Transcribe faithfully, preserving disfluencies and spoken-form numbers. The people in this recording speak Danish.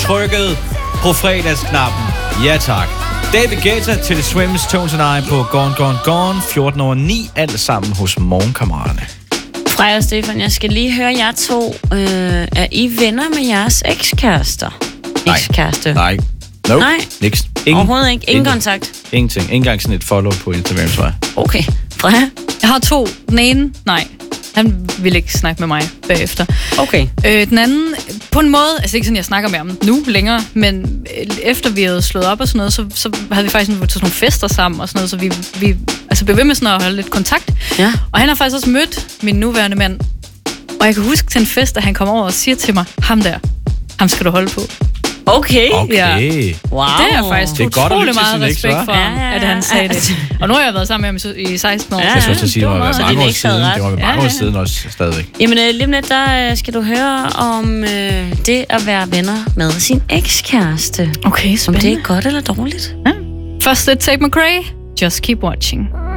trykket på fredagsknappen. Ja tak. David Guetta til The Swims, Tones and I på Gone, Gone, Gone. fjorten over ni, alt sammen hos Morgenkammeraterne. Freja og Stefan, jeg skal lige høre jer to. Øh, er I venner med jeres ekskærester? Nej. Ekskæreste? Nej. Nope. Nej. Niks. Ingen, Overhovedet ikke? Ingen ingen kontakt? Ingenting. Ingen engang sådan et follow på Instagram, tror jeg. Okay. Freja? Jeg har to. Den ene, nej. Han ville ikke snakke med mig bagefter. Okay. Øh, den anden, på en måde, altså ikke sådan, jeg snakker med ham nu længere, men efter vi havde slået op og sådan noget, så, så havde vi faktisk været til sådan nogle fester sammen og sådan noget, så vi, vi altså blev ved med sådan at holde lidt kontakt. Ja. Og han har faktisk også mødt min nuværende mand. Og jeg kan huske til en fest, at han kom over og siger til mig, ham der, ham skal du holde på. Okay. Okay. Ja. Wow. Det er jeg faktisk Det er godt at utrolig lytte til meget sin eks, respekt hva'? for, Ja, ja, ja. at han sagde det. Og nu har jeg været sammen med ham i seksten år. Ja, Jeg synes, at sige, det var Så mange din år eks havde siden. ret. Det var mange Ja, år ja. siden også stadigvæk. Jamen, øh, lige om lidt, der øh, skal du høre om øh, det at være venner med sin ekskæreste. Okay, Om spændende. det er godt eller dårligt. Ja. Først lidt Tate McRae. Just keep watching.